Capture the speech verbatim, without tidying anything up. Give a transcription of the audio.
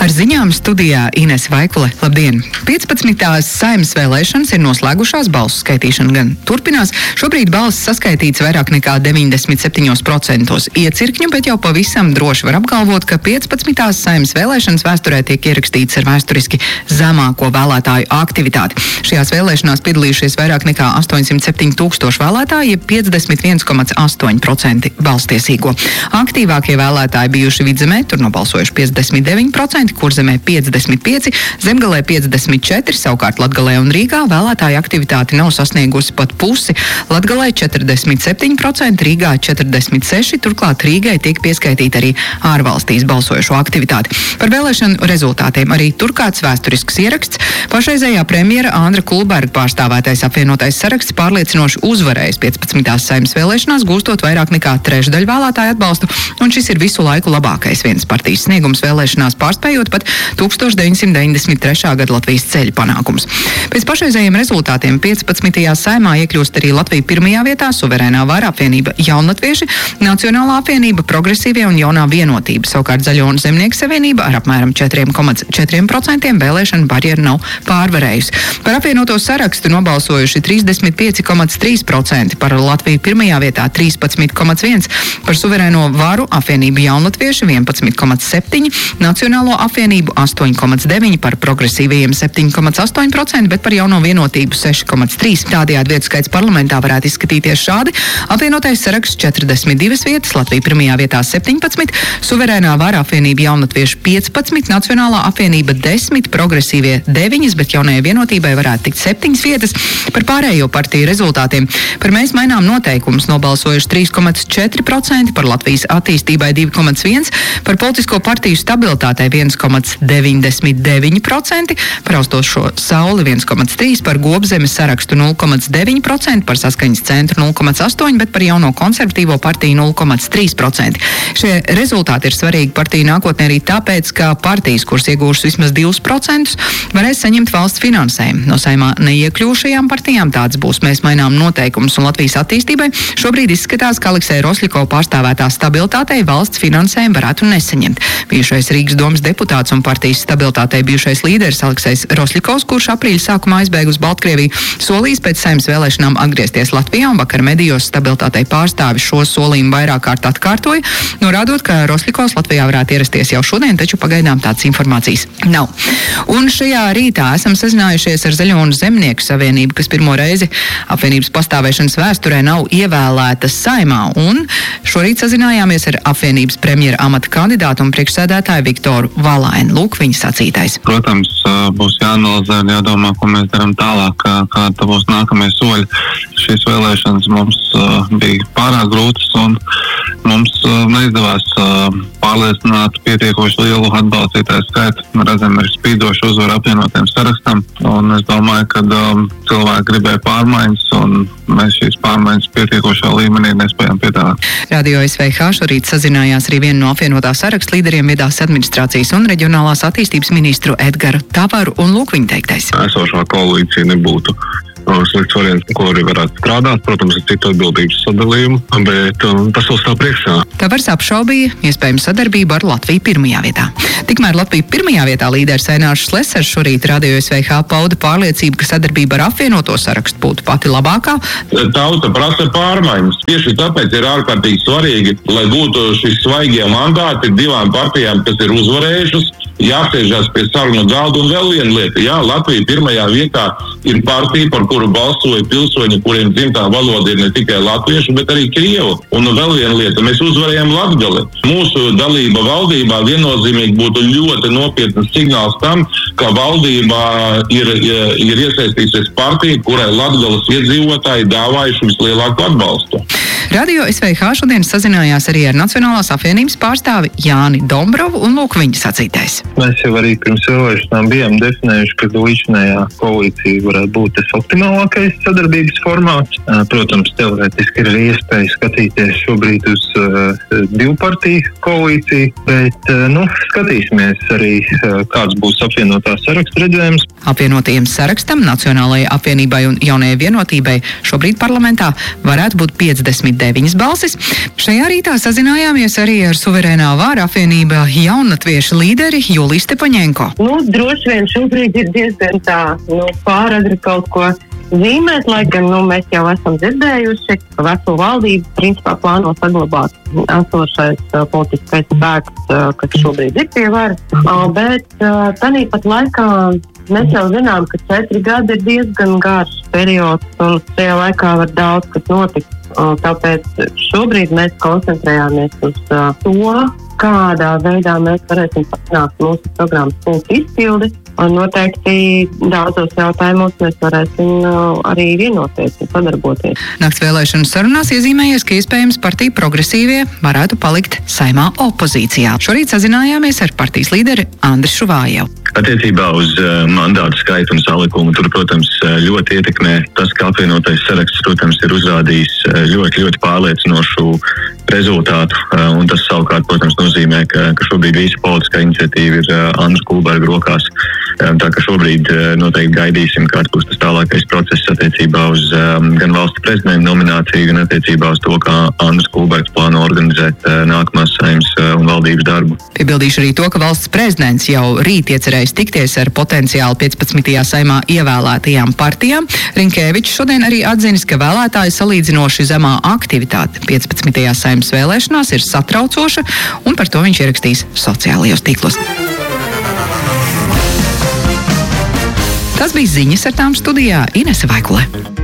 Ar ziņām studijā Ines Vaikule. Labdien! piecpadsmitās Saeimas vēlēšanas ir noslēgušās, balsu skaitīšana gan turpinās. Šobrīd balsis saskaitīts vairāk nekā deviņdesmit septiņi procenti iecirkņu, bet jau pavisam droši var apgalvot, ka piecpadsmitās Saeimas vēlēšanas vēsturē tiek ierakstīts ar vēsturiski zemāko vēlētāju aktivitāti. Šajās vēlēšanās piedalījušies vairāk nekā astoņsimt septiņi tūkstoši vēlētāji, jeb piecdesmit viens komats astoņi procenti balstiesīgo. Aktīvākie vēlētāji bijuši Vidzemē, tur nobalsojuši piecdesmit deviņi procenti, Kurzemē piecdesmit pieci, Zemgalē piecdesmit četri, savukārt Latgalē un Rīgā vēlētāju aktivitāti nav sasniegusi pat pusi. Latgalē četrdesmit septiņi procenti, Rīgā četrdesmit seši, turklāt Rīgai tiek pieskaitīta arī ārvalstīs balsojušo aktivitāti. Par vēlēšanu rezultātiem arī tur kāds vēsturisks ieraksts. Pašreizējā premjera Andra Kulberga pārstāvētais apvienotais saraksts pārliecinoši uzvarējis piecpadsmitās Saeimas vēlēšanās, gūstot vairāk nekā trešdaļu vēlētāju atbalstu, un šis ir visu laiku labākais vienas partijas sniegums vēlēšanās, pārspējot pat tūkstoš deviņsimt deviņdesmit trešā gada Latvijas ceļu panākums. Pēc pašreizējiem rezultātiem piecpadsmitajā Saeimā iekļūst arī Latvija pirmajā vietā, suverēnā vara apvienība Jaunatvieši, Nacionālā apvienība, Progresīvie un Jaunā vienotība. Savukārt Zaļo un Zemnieku savienība ar apmēram četri komats četri procenti vēlēšanu barjeru nav pārvarējusi. Par apvienoto sarakstu nobalsojuši trīsdesmit pieci komats trīs procenti, par Latviju pirmajā vietā trīspadsmit komats viens procents, par suverēno varu apvienību Jaunatvieši vienpadsmit komats septiņi procenti, Nacionālo apvienību astoņi komats deviņi procenti, par Progresīvajiem septiņi komats astoņi procenti, bet par Jauno vienotību seši komats trīs procenti. Tādējādi vietu skaits parlamentā varētu izskatīties šādi. Apvienotais saraksts četrdesmit divas vietas, Latvija pirmajā vietā septiņpadsmit, suverēnā vara apvienība Jaunatvieši piecpadsmit, Nacionālā apvienība desmit, Progresīvie deviņi, bet Jaunajai vienotībai varētu tikt septiņas vietas. Par pārējo partiju rezultātiem par Mēs mainām noteikumus nobalsojuši trīs komats četri procenti, par Latvijas attīstībai divi komats viens procents, par politisko partiju stabilitātei viens komats deviņdesmit deviņi procenti, par Austošo sauli viens komats trīs procenti, par Gobzemes sarakstu nulle komats deviņi procenti, par Saskaņas centru nulle komats astoņi procenti, bet par Jauno konservatīvo partiju nulle komats trīs procenti. Šie rezultāti ir svarīgi partiju nākotnē arī tāpēc, ka partijas, kuras iegūšas vismaz divus procentus, varēs saņemt valsts finansējumu. No Saeimā neiekļūšajām partijām tāds būs Mēs mainām noteikumus un Latvijas attīstībai. Šobrīd izskatās, ka Aleksēja Rosļiko pārstāvētā stabilitātei valsts finansējumu varētu nesaņemt. Bijušais Rīgas domas deputāts un partijas stabilitātei bijušais līderis Aleksējs Rosļikovs, kurš aprīļa sākumā aizbēga uz Baltkrieviju, solījis pēc Saeimas vēlēšanām atgriezties Latvijā, un vakar medijos stabilitātei pārstāvi šo solījumu vairāk kārt atkārtoja, norādot, ka Rosļikovs Latvijā varētu ierasties jau šodien, taču pagaidām tādas informācijas nav. Un šajā rītā esam sazinājušies ar Zaļo un Zemnieku savienību, kas pirmo reizi apvienības pastāvēšanas vēsturē nav ievēlēta Saeimā, un šorīt sazinājāmies ar apvienības premjera amata kandidātu un priekšsēdētāju Viktoru Valaini. Lūk, viņa sacītais. Protams, būs jāanalizē un jādomā, ko mēs darām tālāk, kāda būs nākamie soļi. Šīs vēlēšanas mums bija pārāk grūtas un mums neizdevās pārliecināt pietiekoši lielu atbalstītāju skaitu. Redzam, ir spīdoši uzvaru apvienotiem sarakstam, un es domāju, ka um, cilvēki gribēja pārmaiņas, un mēs šīs pārmaiņas pietiekošā līmenī nespējām piedāvāt. Radio S V H šorīt sazinājās arī viena no apvienotā saraksta līderiem, Viedās administrācijas un reģionālās attīstības ministru Edgaru Tavaru, un lūk viņa teiktais. Esošā koalīcija nebūtu slikts variants, ko arī varētu strādāt, protams, ar citu atbildības sadalījumu, bet um, tas vēl stāv priekšā. Tavars apšaubīja iespējamu sadarbību ar Latviju pirmajā vietā. Tikmēr Latviju pirmajā vietā līderis Ainārs Šlesers šorīt Radio S V H pauda pārliecību, ka sadarbība ar apvienoto sarakstu būtu pati labākā. Tauta prasa pārmaiņas. Tieši tāpēc ir ārkārtīgi svarīgi, lai būtu šis svaigie mandāti divām partijām, kas ir uzvarējušas, jāsēžās pie sarunu galda. Un vēl viena lieta, jā, Latvija pirmajā vietā ir partija, par kuru balsoja pilsoņi, kuriem dzimtā valoda ir ne tikai latviešu, bet arī krievu. Un vēl viena lieta, mēs uzvarējām Latgali. Mūsu dalība valdībā viennozīmīgi būtu ļoti nopietnas signāls tam, ka valdībā ir, ir, ir iesaistīsies partija, kurai Latgales iedzīvotāji dāvājuši vislielāku atbalstu. Radio S V H šodien sazinājās arī ar Nacionālās apvienības pārstāvi Jāni Dombrovu, un lūk viņa sacītais. Mēs jau arī pirms vēlēšanām bijām definējuši, ka līdzinējā koalīcija varētu būt tas optimālākais sadarbības formāts. Protams, teorētiski ir arī iespēja skatīties šobrīd uz uh, divu partiju koalīciju, bet uh, nu, skatīsimies arī, uh, kāds būs apvienotā saraksta redzējums. Apvienotajiem sarakstam, Nacionālajai apvienībai un Jaunajai vienotībai šobrīd parlamentā varētu būt piecdesmit deviņas balsis. Šajā rītā sazinājāmies arī ar suverēnā vāra apvienība jaunatviešu līderi Juliju Stepaņenko. Nu, droši vien šobrīd ir diezgan tā, nu, pāragri kaut ko zīmēt, lai gan nu, mēs jau esam dzirdējuši, ka veco valdību principā plāno saglabāt esošais uh, politiskais spēks, uh, kas šobrīd ir pie varas. Uh, bet uh, tāpat laikā mēs jau zinām, ka četri gadi ir diezgan garš periods un tajā laikā var daudz kas notikt. Uh, tāpēc šobrīd mēs koncentrējāmies uz uh, to, kādā veidā mēs varēsim panākt mūsu programmas punktu izpildi. Un noteikti daudzos jautājumos mēs varēsim uh, arī vienoties un sadarboties. Nakts vēlēšanu sarunās iezīmējies, ka iespējams partija progresīvie varētu palikt Saeimā opozīcijā. Šorīt sazinājāmies ar partijas līderi Andrisu Šuvājevu. Attiecībā uz uh, mandātu skaitu un salikumu tur, protams, ļoti ietekmē tas, ka apvienotais saraksts, protams, ir uzrādījis ļoti, ļoti pārliecinošu rezultātu. Uh, un tas savukārt, protams, nozīmē, ka, ka šobrīd visa politiskā iniciatīva ir uh, Andra Kulberga rokās. Um, tā ka šobrīd uh, noteikti gaidīsim, kāds būs tas tālākais process attiecībā uz um, gan valsts prezidenta nomināciju, gan attiecībā uz to, kā Andris Kulbergs plāno organizēt uh, nākamās Saeimas uh, un valdības darbu. Piebildīšu arī to, ka valsts prezidents jau rīt iecerējis tikties ar potenciāli piecpadsmitajā Saeimā ievēlētajām partijām. Rinkēvičs šodien arī atzinis, ka vēlētāju salīdzinoši zemā aktivitāte piecpadsmitajā Saeimas vēlēšanās ir satraucoša, un par to viņš ierakstīs sociālajos tīklos. Tas bija ziņas, ar tām studijā Inese Vaikule.